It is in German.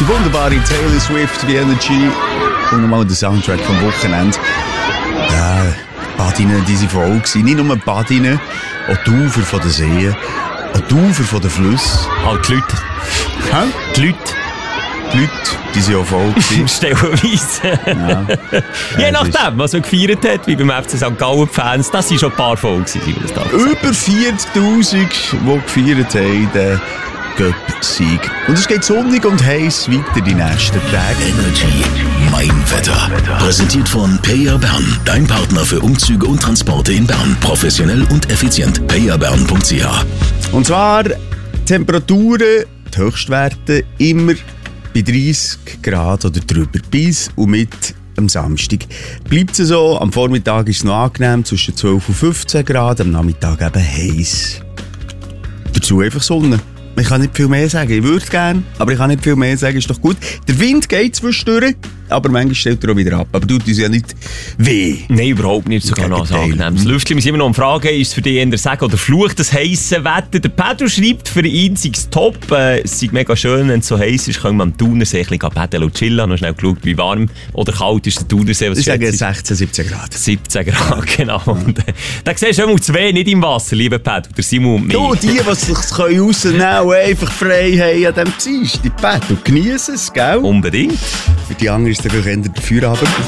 Die wunderbare Taylor Swift, die Energy und nochmal der Soundtrack vom Wochenende. Ja, Badinen, die sind voll gewesen. Nicht nur Badinen, auch die Ufer von den Seen, auch die Ufer von den Flüssen. Halt die Leute. Hä? Die Leute. Die Leute, die sind auch voll gewesen. Stellenweise. Ja. Je nachdem, was man gefeiert hat, wie beim FC St. Gallen-Fans, das waren schon ein paar voll gewesen, wie das da Über 40'000, die gefeiert haben, den Cup-Sieg. Und es geht sonnig und heiß weiter die nächsten Tage. Energy Mein Wetter. Präsentiert von Payer Bern, dein Partner für Umzüge und Transporte in Bern. Professionell und effizient. payerbern.ch. Und zwar Temperaturen, die Höchstwerte immer bei 30 Grad oder drüber. Bis und mit am Samstag bleibt es so. Am Vormittag ist es noch angenehm, zwischen 12 und 15 Grad. Am Nachmittag eben heiß. Dazu einfach Sonne. Ich kann nicht viel mehr sagen. Ich würde gerne, aber ich kann nicht viel mehr sagen. Ist doch gut. Der Wind geht zwischendurch, aber manchmal stellt er auch wieder ab. Aber tut uns ja nicht weh. Nein, überhaupt nicht. Sogar noch ein angenehmes Lüftchen. Wir sind immer noch am Fragen, ist es für dich eher Sagen oder Fluch, das heisse Wetter? Der Pedro schreibt, für ihn sei es top. Es sei mega schön, wenn es so heiß ist, können wir am Thunersee ein bisschen paddeln und chillen. Noch schnell geschaut, wie warm oder kalt ist der Thunersee. Ich sage 16, 17 Grad. 17 Grad, genau. Und, da siehst du immer zwei nicht im Wasser, liebe Pedro. Der Simon und mich. Du, die sich rausnehmen können, einfach frei haben an diesem Dienstag. Die Pedro, genießen es, gell? Unbedingt. Für die anderen ist es vielleicht eher der Feierabend.